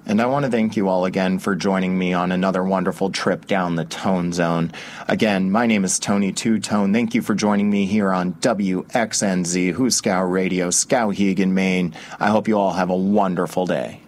And I want to thank you all again for joining me on another wonderful trip down the Tone Zone. Again, my name is Tony Two Tone. Thank you for joining me here on WXNZ, Hooskow Radio, Skowhegan, Maine. I hope you all have a wonderful day.